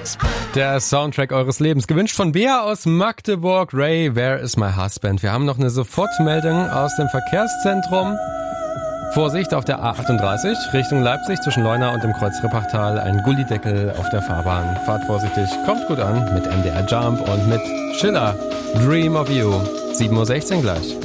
Der Soundtrack eures Lebens. Gewünscht von Bea aus Magdeburg. Ray, Where is my husband? Wir haben noch eine Sofortmeldung aus dem Verkehrszentrum. Vorsicht auf der A38 Richtung Leipzig zwischen Leuna und dem Kreuz Rippachtal. Ein Gullideckel auf der Fahrbahn. Fahrt vorsichtig, kommt gut an mit MDR Jump und mit Schiller. Dream of You. 7:16 Uhr gleich.